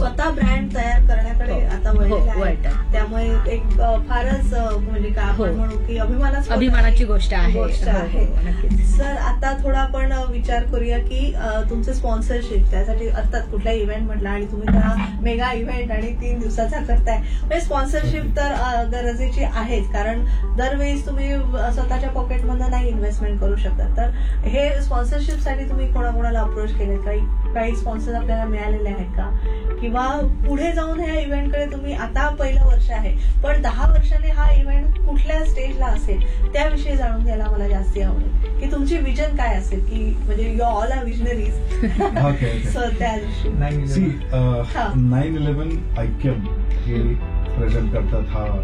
स्वतः ब्रँड तयार करण्याकडे आता वळलेला आहे. त्यामुळे एक फारच म्हणजे काय आपण म्हणू की अभिमानाची गोष्ट आहे. सर आता थोडा आपण विचार करूया की तुमचं स्पॉन्सरशिप त्यासाठी अर्थात कुठला इव्हेंट म्हटला आणि तुम्ही त्या मेगा इव्हेंट आणि 3 दिवसाचा करताय म्हणजे स्पॉन्सरशिप तर गरजेची आहेच कारण दरवेळेस तुम्ही स्वतःच्या पॉकेटमधून नाही इन्व्हेस्टमेंट करू शकत. तर हे स्पॉन्सरशिपसाठी तुम्ही कोणाकोणाला अप्रोच केले काही स्पॉन्सर आपल्याला मिळालेले आहेत का किंवा पुढे जाऊन ह्या इव्हेंटकडे तुम्ही आता पहिलं वर्ष आहे पण 10 वर्षांनी हा इव्हेंट कुठल्या स्टेजला असेल त्याविषयी जाणून घ्यायला मला जास्ती आवडेल की तुमची विजन काय असेल की म्हणजे you all R visionaries sir त्या दिवशी 9/11 ऐक्यम हे प्रेझेंट करतात हा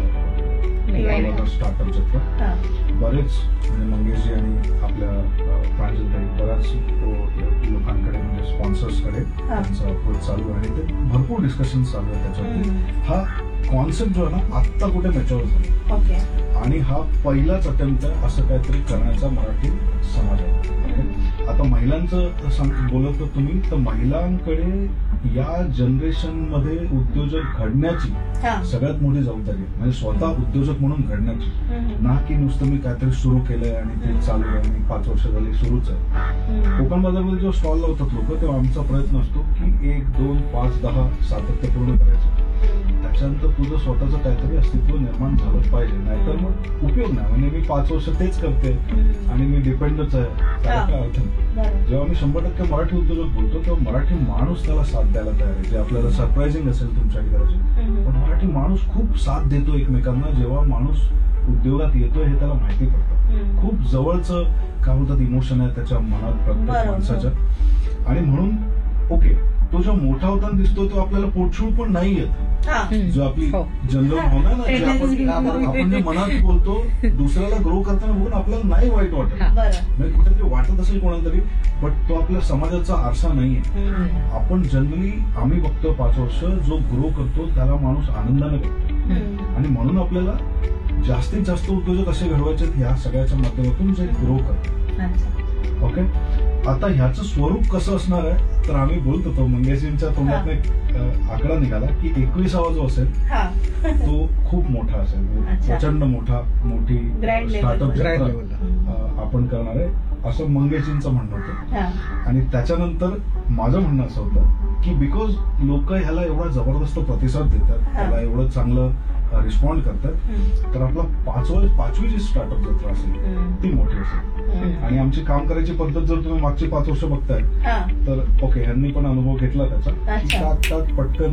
स्टार्टअप जत्रा. बरेच म्हणजे मंगेशजी आणि आपल्या प्रांजलताई बऱ्याच लोकांकडे म्हणजे स्पॉन्सर्सकडे त्यांचा अप्रोच चालू आहे आणि ते भरपूर डिस्कशन चालू आहे त्याच्यावरती. हा कॉन्सेप्ट जो आहे ना आत्ता कुठे मॅच्युअर झाला आणि हा पहिलाच अटेम्प्ट आहे असं काहीतरी करण्याचा मराठी समाजात. आता महिलांचं बोलत तुम्ही तर महिलांकडे या जनरेशन मध्ये उद्योजक घडण्याची सगळ्यात मोठी जबाबदारी आहे म्हणजे स्वतः उद्योजक म्हणून घडण्याची ना की नुसतं मी काहीतरी सुरू केलंय आणि ते चालू आहे आणि 5 वर्ष झाली सुरूच आहे. कोकण बाजारमध्ये जेव्हा स्टॉल लावतात लोक तेव्हा आमचा प्रयत्न असतो की 1, 2, 5, 10 सातत्यपूर्ण करायचं. त्याच्यानंतर तुझं स्वतःचं काहीतरी अस्तित्व निर्माण झालं पाहिजे नाहीतर मग उपयोग नाही म्हणजे मी 5 वर्ष तेच करते आणि मी डिपेंडच आहे त्याला काय अर्थ नाही. जेव्हा मी 100% मराठी उद्योजक बोलतो तेव्हा मराठी माणूस त्याला साथ द्यायला तयार आहे जे आपल्याला सरप्राइझिंग असेल तुमच्याकडे कदाचित पण मराठी माणूस खूप साथ देतो एकमेकांना जेव्हा माणूस उद्योगात येतोय हे त्याला माहिती पडतं. खूप जवळचं काय म्हणतात इमोशन आहे त्याच्या मनात प्रत्येक माणसाच्या आणि म्हणून ओके तो जो मोठा होताना दिसतो तो आपल्याला पोटशूळ पण नाही येत जो आपली जनरल भावना ना आपण जे मनात बोलतो दुसऱ्याला ग्रो करताना बघून आपल्याला नाही वाईट वाटत म्हणजे कुठेतरी वाटत असेल कोणाला तरी बट तो आपल्या समाजाचा आरसा नाहीये. आपण जनरली आम्ही बघतो 5 वर्ष जो ग्रो करतो त्याला माणूस आनंदाने बघतो आणि म्हणून आपल्याला जास्तीत जास्त उद्योजक असे घडवायचे ह्या सगळ्याच्या माध्यमातून जे ग्रो करतात. ओके आता ह्याचं स्वरूप कसं असणार आहे तर आम्ही बोलत होतो मंगेशजींच्या तोंडात एक आकडा निघाला की 21वा जो असेल तो खूप मोठा असेल प्रचंड मोठी स्टार्टअप आपण करणार आहे असं मंगेशजींचं म्हणणं होतं. आणि त्याच्यानंतर माझं म्हणणं असं होतं की बिकॉज लोक ह्याला एवढा जबरदस्त प्रतिसाद देतात त्याला एवढं चांगलं रिस्पॉन्ड करतात तर आपला 5वी जी स्टार्टअप जत्रा असेल ती मोठी असेल. आणि आमची काम करायची पद्धत जर तुम्ही मागची 5 वर्ष बघताय तर ओके ह्यांनी पण अनुभव घेतला त्याचा टाक पटकन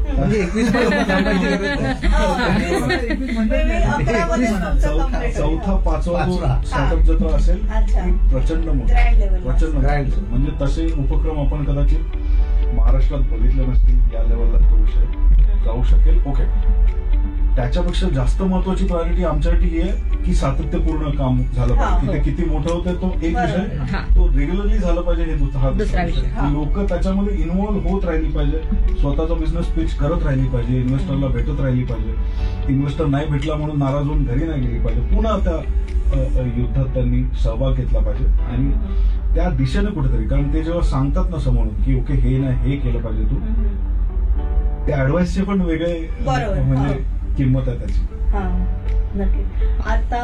चौथा 5वा जो स्टार्टअप जत्रा असेल ती प्रचंड म्हणजे तसे उपक्रम आपण कदाचित महाराष्ट्रात बघितले नसतील या लेवलला तो विषय जाऊ शकेल. ओके त्याच्यापेक्षा जास्त महत्वाची प्रायोरिटी आमच्यासाठी ही आहे की सातत्यपूर्ण काम झालं पाहिजे. ते किती मोठं होतं तो एक विषय तो रेग्युलरली झालं पाहिजे हे दुसरा विषय. लोक त्याच्यामध्ये इन्व्हॉल्व्ह होत राहिली पाहिजे स्वतःचा बिझनेस पिच करत राहिली पाहिजे इन्व्हेस्टरला भेटत राहिली पाहिजे. इन्व्हेस्टर नाही भेटला म्हणून नाराज होऊन घरी नाही गेली पाहिजे. पुन्हा त्या युद्धात त्यांनी सहभाग घेतला पाहिजे आणि त्या दिशेने कुठेतरी कारण ते जेव्हा सांगतात ना समोरून की ओके हे नाही हे केलं पाहिजे तू त्या ऍडवाइसचे पण वेगळे म्हणजे किंमत आहे त्याची. आता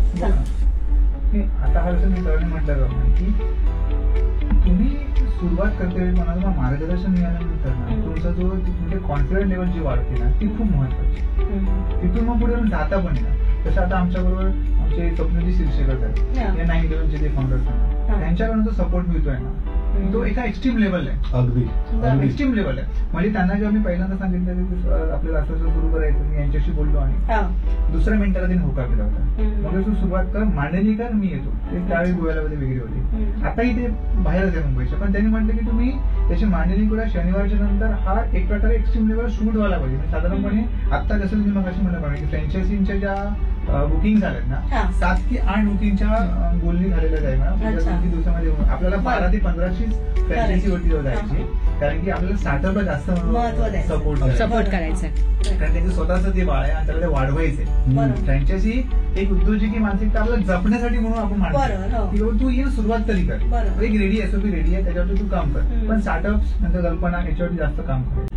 हा विषय मी सगळ्यांनी म्हटलं की तुम्ही सुरुवात करते कोणाला मार्गदर्शन मिळाल्यानंतर ना तुमचा जो म्हणजे कॉन्फिडन्स लेवल जी वाढते ना ती खूप महत्वाची. तिथून मग पुढे जाता पण येणार. तसं आता आमच्या बरोबर आमचे स्वप्नजी शिरशेकर आहेत या 9/11 जे फाउंडर्स आहेत त्यांच्याकडून जो सपोर्ट मिळतोय ना तो एका एक्स्ट्रीम लेवल आहे. अगदी एक्स्ट्रीम लेवल आहे. म्हणजे त्यांना जेव्हा मी पहिल्यांदा सांगितलं की आपल्याला असं सुरू करायचं मी यांच्याशी बोललो आणि दुसऱ्या मिनिटाला त्यांनी होकार दिला होता. मग तू सुरुवात कर मांडणी कर मी येतो. ते त्यावेळी गोव्यामध्ये वेगळी होती आताही ते बाहेरच आहे मुंबईच्या पण त्यांनी म्हटलं की तुम्ही त्याची मांडणी करा शनिवारच्या नंतर हा एक प्रकारे एक्स्ट्रीम लेवल शूट व्हायला पाहिजे. साधारणपणे आता जसं मी मगाशी म्हटलं पाहिजे की फ्रँचायझींच्या ज्या बुकिंग झाल्यात ना 7 की 8 बुकिंगच्या बोलणी झालेल्या आहे मॅडम. 2 दिवसामध्ये आपल्याला 12 ते 15ची फ्रँचायझी वरती जायची कारण की आपल्याला स्टार्टअपला जास्त सपोर्ट करायचा कारण त्यांचं स्वतःच ते बाळ आहे आणि त्याला ते वाढवायचंय. फ्रँचायझी एक उद्योजकी मानसिकता आपल्याला जपण्यासाठी म्हणून आपण मानतो की बाबा तू येऊन सुरुवात तरी कर एक रेडी एसओपी रेडी आहे त्याच्यावरती तू काम कर पण स्टार्टअप नंतर कल्पना याच्यावरती जास्त काम करायचं.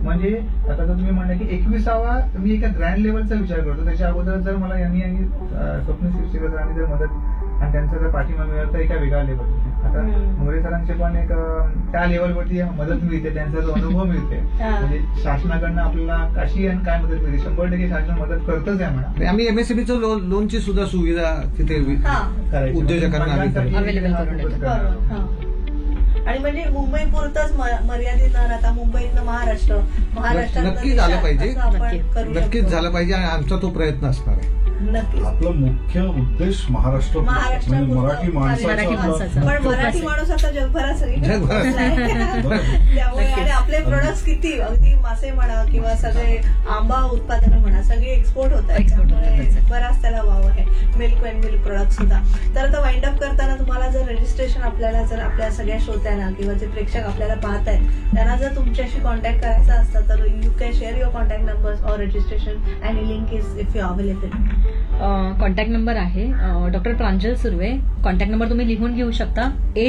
म्हणजे आता जर तुम्ही म्हणलं की 21वा मी एका ग्रँड लेवलचा विचार करतो, त्याच्या अगोदर जर मला यांनी आणि स्वप्नील शिरसेकरांनी जर मदत आणि त्यांचा जर पाठिंबा मिळाला तर एका वेगळ्या लेवल. आता मोरे सरांचे पण एक त्या लेवलवरती मदत मिळते, त्यांचा जो अनुभव मिळते. म्हणजे शासनाकडनं आपल्याला कशी आणि काय मदत मिळते, 100% शासन मदत करतच आहे म्हणा. आम्ही MSMEचं लोनची सुद्धा सुविधा तिथे करायची. उद्योजकांना आम्ही महिलांसाठी available करून देतो. बरोबर. आणि म्हणजे मुंबई पुरतच मर्यादित न राहता मुंबईतनं महाराष्ट्रात नक्की झालं पाहिजे. नक्कीच झालं पाहिजे आणि आमचा तो प्रयत्न असणार आहे. नक्कीच. आपला मुख्य उद्देश महाराष्ट्र महाराष्ट्रात म्हणजे मराठी मराठी माणसाचा. माणसाचा पण मराठी माणूस आता जगभरात सगळी बरोबर. त्यामुळे आणि आपले प्रोडक्ट्स किती अगदी मासे म्हणा किंवा सगळे आंबा उत्पादनं म्हणा सगळी एक्सपोर्ट होत आहेत. Export होतात त्यामुळे त्याचे. बराच त्याला वाव आहे. मिल्क अँड मिल्क प्रोडक्ट सुद्धा. तर आता वाइंड अप करताना तुम्हाला जर रजिस्ट्रेशन आपल्याला जर आपल्या सगळ्या श्रोत्यांना किंवा जे प्रेक्षक आपल्याला पाहत आहेत त्यांना जर तुमच्याशी कॉन्टॅक्ट करायचा असतं तर you can share your contact numbers or registration and link is if you available. Contact number आहे डॉक्टर प्रांजल सुर्वे. कॉन्टॅक्ट नंबर तुम्ही लिहून घेऊ शकता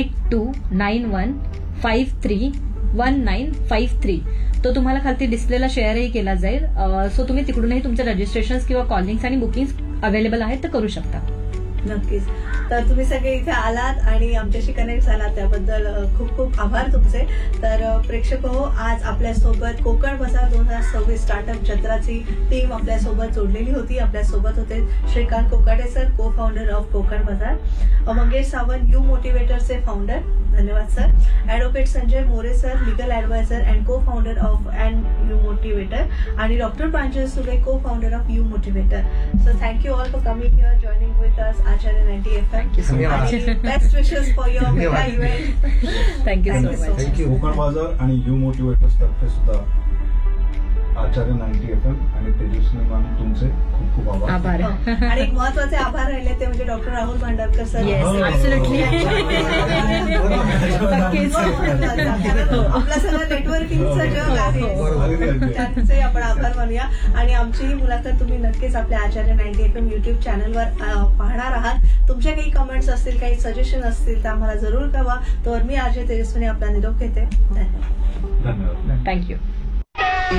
8291531953. तो तुम्हाला खालती डिस्प्लेला शेअरही केला जाईल. सो तुम्ही तिकडूनही तुमचे रजिस्ट्रेशन किंवा कॉलिंग्स आणि बुकिंग्स अवेलेबल आहेत तर करू शकता. नक्कीच. तर तुम्ही सगळे इथे आलात आणि आमच्याशी कनेक्ट झालात त्याबद्दल खूप खूप आभार तुमचे. तर प्रेक्षक हो, आज आपल्यासोबत कोकण बाजार 2026 स्टार्टअप जत्राची टीम आपल्यासोबत जोडलेली होती. आपल्यासोबत होते श्रीकांत कोकाटे सर, को फाउंडर ऑफ कोकण बाजार, मंगेश सावंत यू मोटिवेटरचे फाउंडर, धन्यवाद sir, advocate Sanjay More sir, legal adviser and को founder of and you motivator, आणि डॉक्टर प्रांजल सुर्वे, को founder of you motivator. So thank you all for coming here, joining with us Acharya 90 FM. Thank you so much. Best wishes for your mega event. Thank you Thank so you so much. much. Thank you. Konkan बाजार आणि you motivators तर्फे सुद्धा आचार्य 90 FM आणि तेजस्वी ma'am तुमचे खूप खूप आभार. आभार. आणि एक महत्वाचे आभार राहिले ते म्हणजे doctor Rahul Bhandarkar sir. Yes, हो. absolutely. आपलं सगळं नेटवर्किंगचं जग आहे. अगदी, अगदी. त्यांचे आपण आभार मानूया. आणि आमची ही मुलाखत तुम्ही नक्कीच आपल्या आचार्य 90 FM युट्यूब चॅनलवर पाहणार आहात. तुमच्या काही कमेंट्स असतील, काही सजेशन असतील तर आम्हाला जरूर कळवा. तर मी आजय तेजस्वीने आपला निरोप घेते. धन्यवाद. धन्यवाद. थँक्यू.